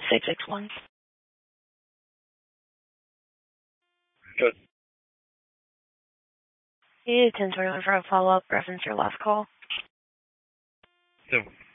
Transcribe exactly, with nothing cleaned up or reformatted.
six six one. Good. You need ten twenty-one for a follow-up reference your last call. So